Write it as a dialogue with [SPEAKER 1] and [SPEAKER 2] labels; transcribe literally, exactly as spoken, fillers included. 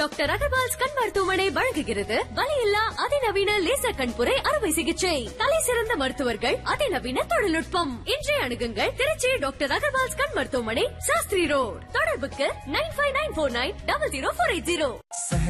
[SPEAKER 1] Doctor Agarwal's கண் மருத்துவமனை வழங்குகிறது வலியில்லா அதிநவீன லேசர் கண்புரை அறுவை சிகிச்சை. தலை சிறந்த மருத்துவர்கள், அதிநவீன தொழில்நுட்பம். இன்றைய அணுகுங்கள் திருச்சி டாக்டர் அகர்வால்ஸ் கண் மருத்துவமனை, சாஸ்திரி ரோட். தொடர்புக்கு nine five nine four nine double zero four eight zero.